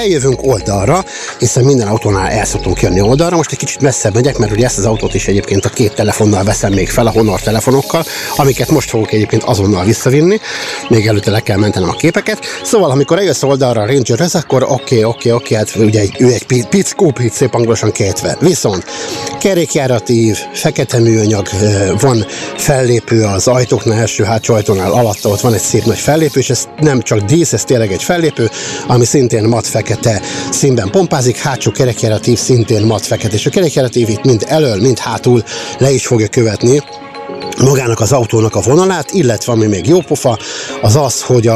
eljövünk oldalra, hiszen minden autónál el szoktunk jönni oldalra, most egy kicsit messzebb megyek, mert ugye ezt az autót is egyébként a 2 telefonnal veszem még fel, a Honor telefonokkal, amiket most fogok egyébként azonnal visszavinni, még előtte le kell mentenem a képeket. Szóval, amikor eljössz oldalra a Rangerhez, akkor oké, hát ugye ő egy pickópít, szép angolosan kejtve. Viszont kerékjáratív, fekete műanyag, van fellépő az ajtóknál, első-hátsó ajtónál alatta, ott van egy szép nagy fellépő, és ez nem csak dísz, ez tényleg egy fellépő, ami szintén mat-fekete színben pompázik, hátsó kerékjáratív szintén mat-fekete, és a kerékjáratív itt mind elől, mind hátul le is fogja követni magának az autónak a vonalát, illetve ami még jó pofa, az, hogy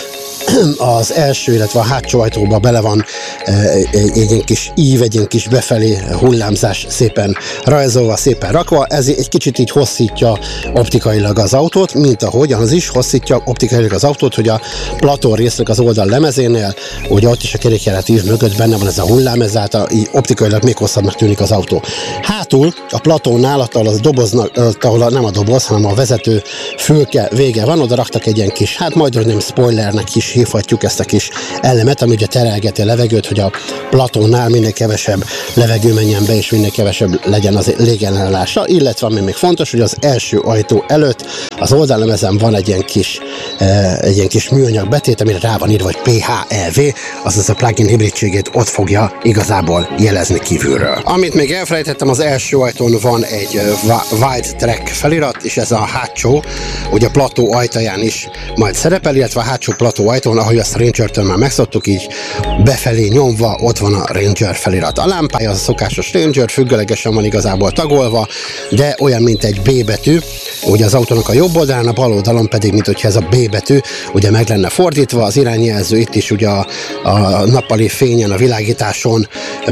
az első, illetve a hátsó ajtóba bele van egy ilyen kis ív, egy ilyen kis befelé hullámzás szépen rajzolva, szépen rakva. Ez egy kicsit így hosszítja optikailag az autót, mint ahogy az is hosszítja optikailag az autót, hogy a plató résznek az oldal lemezénél, ugye ott is a kerékjáratív mögött benne van ez a hullám, ezáltal így optikailag még hosszabbnak tűnik az autó. Hátul a platónál, ahol nem a doboz, hanem a vezető fülke vége van, oda raktak egy ilyen kis, hát majd nem spoilernek is hívhatjuk ezt a kis elemet, ami ugye terelgeti a levegőt, hogy a platónál minél kevesebb levegő menjen be, és minél kevesebb legyen az légellenállása, illetve ami még fontos, hogy az első ajtó előtt az oldallemezen van egy ilyen kis műanyag betét, amire rá van írva, hogy PHEV, azaz a plug-in hibridségét ott fogja igazából jelezni kívülről. Amit még elfelejtettem, az első ajtón van egy Wide Track felirat, és ez a hátsó, ugye a plató ajtaján is majd szerepel, illetve a hátsó plató ajtón, ahogy azt a Ranger-től már megszoktuk, így befelé nyomva, ott van a Ranger felirat. A lámpája az a szokásos Ranger, függőlegesen van igazából tagolva, de olyan, mint egy B betű, ugye az autónak a jobb oldalán, a bal oldalon pedig, mint hogyha ez a B betű, ugye meg lenne fordítva, az irányjelző itt is ugye a nappali fényen, a világításon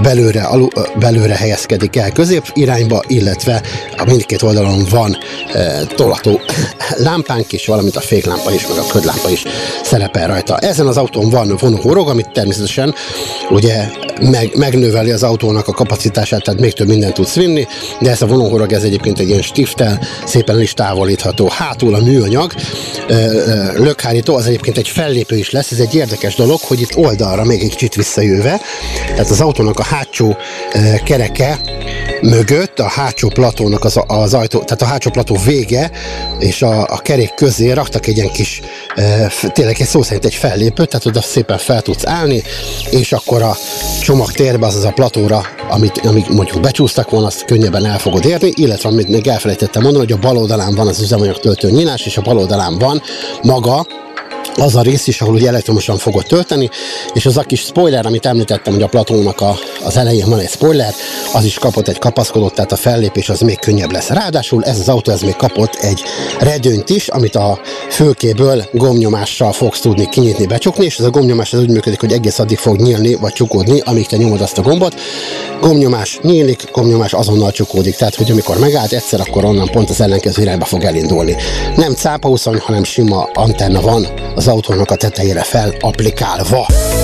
belőle helyezkedik el közép irányba, illetve a mindkét oldalon van tolató lámpánk is, valamint a féklámpa is, meg a ködlámpa is szerepel rajta. Ezen az autón van vonóhorog, amit természetesen ugye megnöveli az autónak a kapacitását, tehát még több mindent tudsz vinni, de ez a vonóhorog, ez egyébként egy ilyen stifttel szépen el is távolítható. Hátul a műanyag lökhárító, az egyébként egy fellépő is lesz, ez egy érdekes dolog, hogy itt oldalra még egy kicsit visszajöve, tehát az autónak a hátsó kereke mögött, a hátsó platónak az ajtó, tehát a hátsó plató vége és a kerék közé raktak egy ilyen kis, tényleg egy szó szerint egy fellépőt, tehát oda szépen fel tudsz állni, és akkor a csomagtérbe, azaz a platóra, amit mondjuk becsúsztak volna, azt könnyebben el fogod érni, illetve amit még elfelejtettem mondani, hogy a bal oldalán van az üzemanyagtöltő nyílás, és a bal oldalán van maga az a rész is, ahol ugye elektromosan fogod tölteni, és az a kis spoiler, amit említettem, hogy a platónak az elején van egy spoiler, az is kapott egy kapaszkodót, tehát a fellépés az még könnyebb lesz. Ráadásul ez az autó ez még kapott egy redőnyt is, amit a fülkéből gombnyomással fogsz tudni kinyitni, becsukni, és ez a gombnyomás az úgy működik, hogy egész addig fog nyílni, vagy csukódni, amíg te nyomod azt a gombot. Gombnyomás nyílik, gombnyomás azonnal csukódik, tehát hogy amikor megállt egyszer, akkor onnan pont az ellenkező irányba fog elindulni. Nem cápauszony, hanem sima antenna van az autónak a tetejére fel applikálva.